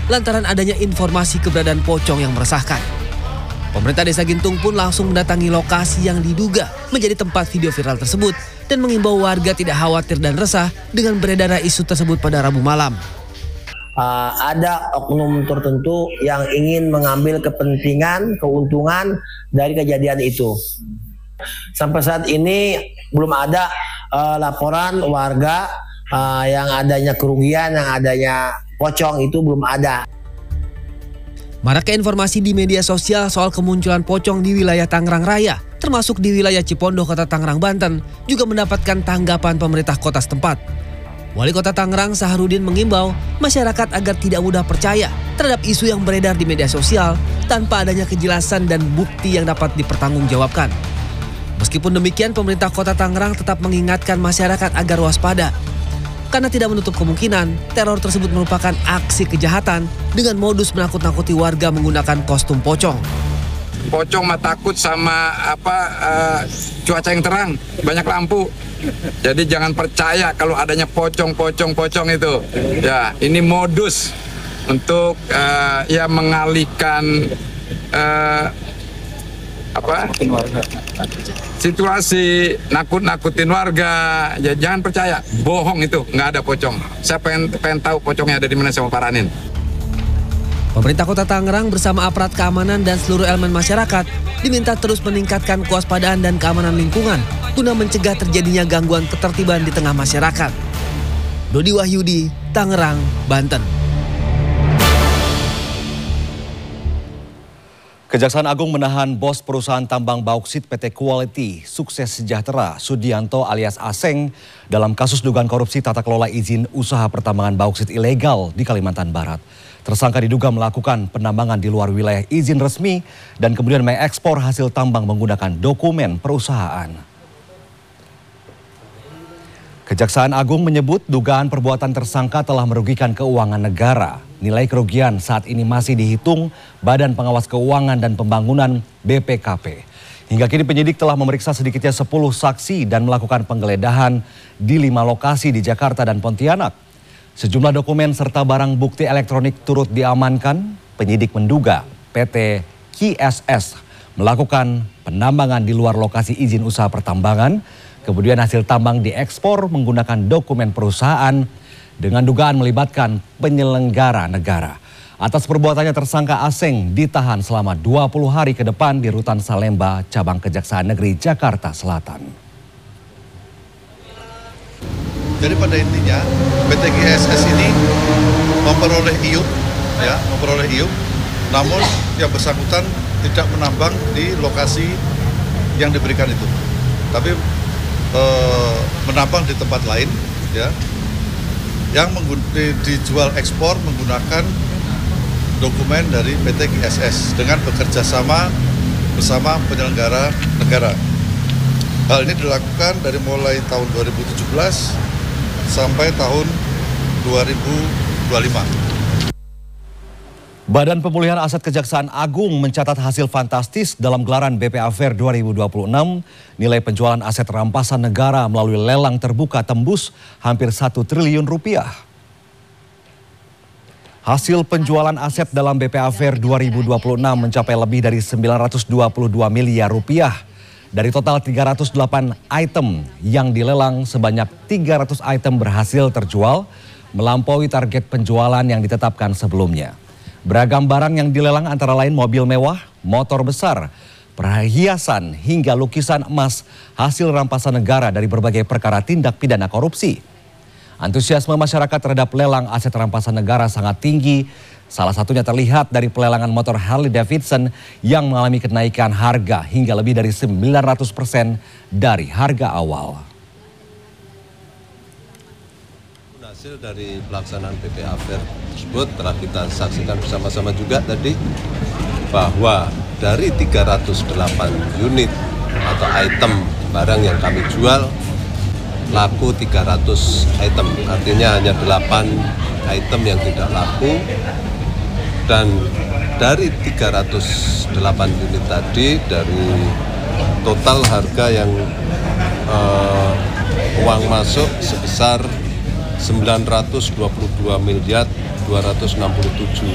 lantaran adanya informasi keberadaan pocong yang meresahkan. Pemerintah Desa Gintung pun langsung mendatangi lokasi yang diduga menjadi tempat video viral tersebut dan mengimbau warga tidak khawatir dan resah dengan beredarnya isu tersebut pada Rabu malam. Ada oknum tertentu yang ingin mengambil kepentingan, keuntungan dari kejadian itu. Sampai saat ini belum ada laporan warga yang adanya kerugian, yang adanya pocong itu belum ada. Maraknya informasi di media sosial soal kemunculan pocong di wilayah Tangerang Raya, termasuk di wilayah Cipondoh, Kota Tangerang, Banten, juga mendapatkan tanggapan pemerintah kota setempat. Wali Kota Tangerang Saharudin mengimbau masyarakat agar tidak mudah percaya terhadap isu yang beredar di media sosial tanpa adanya kejelasan dan bukti yang dapat dipertanggungjawabkan. Meskipun demikian, pemerintah Kota Tangerang tetap mengingatkan masyarakat agar waspada, karena tidak menutup kemungkinan teror tersebut merupakan aksi kejahatan dengan modus menakut-nakuti warga menggunakan kostum pocong. Pocong mah takut sama cuaca yang terang, banyak lampu. Jadi jangan percaya kalau adanya pocong itu. Ya, ini modus untuk mengalihkan situasi, nakut-nakutin warga. Ya, jangan percaya, bohong itu, nggak ada pocong. Saya pengen tahu pocongnya ada di mana, saya mau paranin. Pemerintah Kota Tangerang bersama aparat keamanan dan seluruh elemen masyarakat diminta terus meningkatkan kewaspadaan dan keamanan lingkungan guna mencegah terjadinya gangguan ketertiban di tengah masyarakat. Dodi Wahyudi, Tangerang, Banten. Kejaksaan Agung menahan bos perusahaan tambang bauksit PT Quality Sukses Sejahtera Sudianto alias Aseng dalam kasus dugaan korupsi tata kelola izin usaha pertambangan bauksit ilegal di Kalimantan Barat. Tersangka diduga melakukan penambangan di luar wilayah izin resmi dan kemudian mengekspor hasil tambang menggunakan dokumen perusahaan. Kejaksaan Agung menyebut dugaan perbuatan tersangka telah merugikan keuangan negara. Nilai kerugian saat ini masih dihitung Badan Pengawas Keuangan dan Pembangunan BPKP. Hingga kini penyidik telah memeriksa sedikitnya 10 saksi dan melakukan penggeledahan di 5 lokasi di Jakarta dan Pontianak. Sejumlah dokumen serta barang bukti elektronik turut diamankan. Penyidik menduga PT QSS melakukan penambangan di luar lokasi izin usaha pertambangan. Kemudian hasil tambang diekspor menggunakan dokumen perusahaan dengan dugaan melibatkan penyelenggara negara. Atas perbuatannya tersangka Aseng ditahan selama 20 hari ke depan di Rutan Salemba, Cabang Kejaksaan Negeri Jakarta Selatan. Jadi pada intinya PT QSS ini memperoleh IUP, namun yang bersangkutan tidak menambang di lokasi yang diberikan itu, tapi menambang di tempat lain, ya, yang dijual ekspor menggunakan dokumen dari PT QSS dengan bekerja sama bersama penyelenggara negara. Hal ini dilakukan dari mulai tahun 2017 sampai tahun 2025. Badan Pemulihan Aset Kejaksaan Agung mencatat hasil fantastis dalam gelaran BPA Fair 2026. Nilai penjualan aset rampasan negara melalui lelang terbuka tembus hampir 1 triliun rupiah. Hasil penjualan aset dalam BPA Fair 2026 mencapai lebih dari 922 miliar rupiah. Dari total 308 item yang dilelang, sebanyak 300 item berhasil terjual, melampaui target penjualan yang ditetapkan sebelumnya. Beragam barang yang dilelang antara lain mobil mewah, motor besar, perhiasan hingga lukisan emas hasil rampasan negara dari berbagai perkara tindak pidana korupsi. Antusiasme masyarakat terhadap lelang aset rampasan negara sangat tinggi. Salah satunya terlihat dari pelelangan motor Harley Davidson yang mengalami kenaikan harga hingga lebih dari 900% dari harga awal. Hasil dari pelaksanaan BPA Fair tersebut telah kita saksikan bersama-sama juga tadi bahwa dari 308 unit atau item barang yang kami jual laku 300 item, artinya hanya 8 item yang tidak laku. Dan dari 308 unit tadi, dari total harga yang uang masuk sebesar 922 miliar 267